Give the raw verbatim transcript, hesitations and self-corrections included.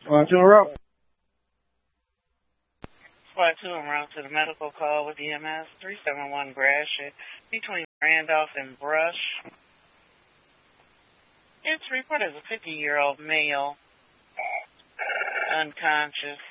One, two, route. Squad two, en route to the medical call with E M S three seven one Gratiot between Randolph and Brush. It's reported as a fifty-year-old male, unconscious.